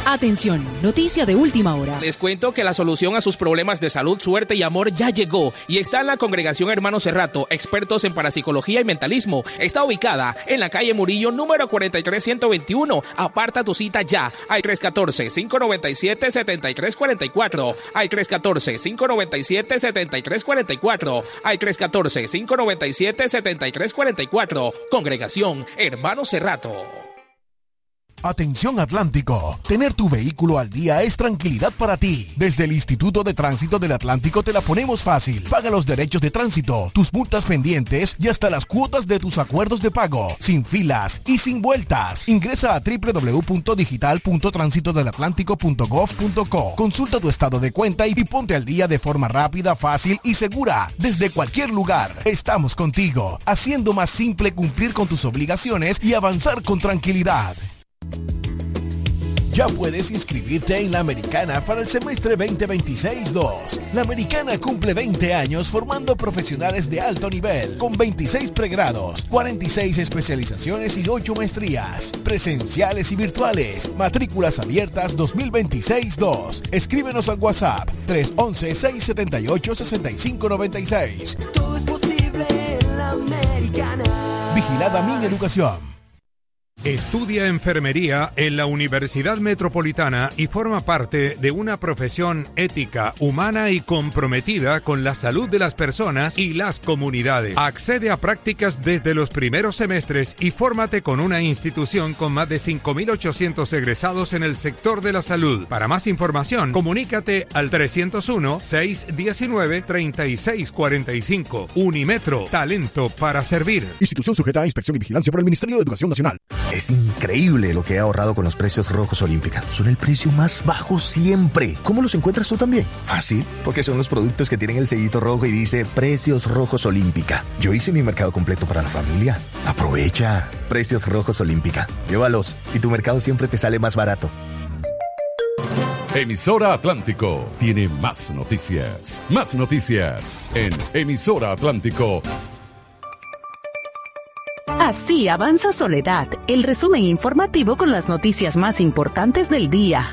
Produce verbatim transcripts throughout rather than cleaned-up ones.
Atención, noticia de última hora. Les cuento que la solución a sus problemas de salud, suerte y amor ya llegó y está en la Congregación Hermanos Cerrato, expertos en parapsicología y mentalismo. Está ubicada en la calle Murillo, número cuarenta y tres ciento veintiuno. Aparta tu cita ya al tres uno cuatro, cinco nueve siete, siete tres cuatro cuatro, al tres uno cuatro, cinco nueve siete, siete tres cuatro cuatro, al tres uno cuatro, cinco nueve siete, siete tres cuatro cuatro. Congregación Hermanos Cerrato. Atención Atlántico, tener tu vehículo al día es tranquilidad para ti. Desde el Instituto de Tránsito del Atlántico te la ponemos fácil. Paga los derechos de tránsito, tus multas pendientes y hasta las cuotas de tus acuerdos de pago, sin filas y sin vueltas. Ingresa a doble u doble u doble u punto digital punto tránsito del atlántico punto gov punto co. Consulta tu estado de cuenta y ponte al día de forma rápida, fácil y segura. Desde cualquier lugar, estamos contigo, haciendo más simple cumplir con tus obligaciones y avanzar con tranquilidad. Ya puedes inscribirte en La Americana para el semestre veinte veintiséis dos. La Americana cumple veinte años formando profesionales de alto nivel, con veintiséis pregrados, cuarenta y seis especializaciones y ocho maestrías, presenciales y virtuales. Matrículas abiertas dos mil veintiséis dos. Escríbenos al WhatsApp tres uno uno, seis siete ocho, seis cinco nueve seis. Todo es posible en La Americana. Vigilada Mi Educación. Estudia enfermería en la Universidad Metropolitana y forma parte de una profesión ética, humana y comprometida con la salud de las personas y las comunidades. Accede a prácticas desde los primeros semestres y fórmate con una institución con más de cinco mil ochocientos egresados en el sector de la salud. Para más información, comunícate al tres cero uno, seis uno nueve, tres seis cuatro cinco. Unimetro, talento para servir. Institución sujeta a inspección y vigilancia por el Ministerio de Educación Nacional. Es increíble lo que he ahorrado con los precios rojos Olímpica. Son el precio más bajo siempre. ¿Cómo los encuentras tú también? Fácil, porque son los productos que tienen el sellito rojo y dice Precios Rojos Olímpica. Yo hice mi mercado completo para la familia. Aprovecha. Precios Rojos Olímpica. Llévalos y tu mercado siempre te sale más barato. Emisora Atlántico tiene más noticias. Más noticias en Emisora Atlántico. Así avanza Soledad, el resumen informativo con las noticias más importantes del día.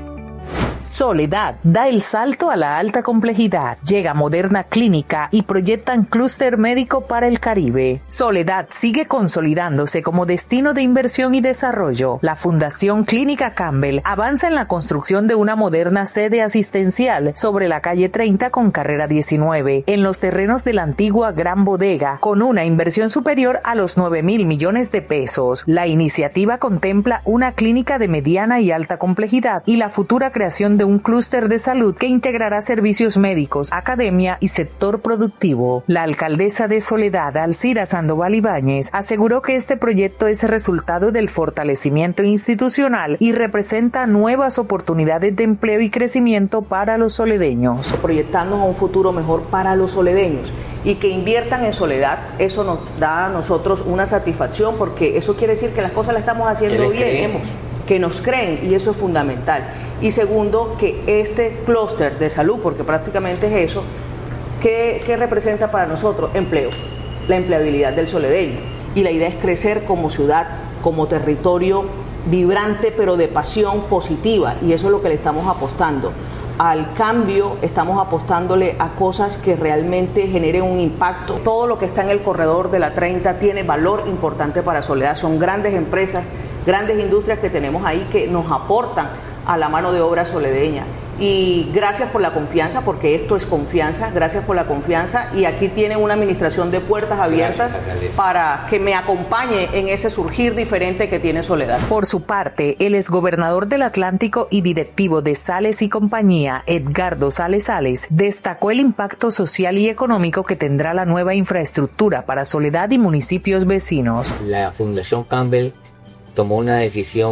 Soledad da el salto a la alta complejidad. Llega Moderna Clínica y proyectan clúster médico para el Caribe. Soledad sigue consolidándose como destino de inversión y desarrollo. La Fundación Clínica Campbell avanza en la construcción de una moderna sede asistencial sobre la calle treinta con carrera diecinueve, en los terrenos de la antigua Gran Bodega, con una inversión superior a los nueve mil millones de pesos. La iniciativa contempla una clínica de mediana y alta complejidad y la futura creación de un clúster de salud que integrará servicios médicos, academia y sector productivo. La alcaldesa de Soledad, Alcira Sandoval Ibáñez, aseguró que este proyecto es resultado del fortalecimiento institucional y representa nuevas oportunidades de empleo y crecimiento para los soledeños. Proyectarnos a un futuro mejor para los soledeños y que inviertan en Soledad, eso nos da a nosotros una satisfacción porque eso quiere decir que las cosas las estamos haciendo bien. Creemos. Que nos creen y eso es fundamental. Y segundo, que este clúster de salud, porque prácticamente es eso, ¿qué, qué representa para nosotros? Empleo, la empleabilidad del soledeño. Y la idea es crecer como ciudad, como territorio vibrante, pero de pasión positiva, y eso es lo que le estamos apostando. Al cambio, estamos apostándole a cosas que realmente generen un impacto. Todo lo que está en el corredor de la treinta tiene valor importante para Soledad. Son grandes empresas, grandes industrias que tenemos ahí que nos aportan a la mano de obra soledeña. Y gracias por la confianza, porque esto es confianza, gracias por la confianza, y aquí tienen una administración de puertas abiertas para que me acompañe en ese surgir diferente que tiene Soledad. Por su parte, el exgobernador del Atlántico y directivo de Sales y Compañía, Edgardo Sales Sales, destacó el impacto social y económico que tendrá la nueva infraestructura para Soledad y municipios vecinos. La Fundación Campbell tomó una decisión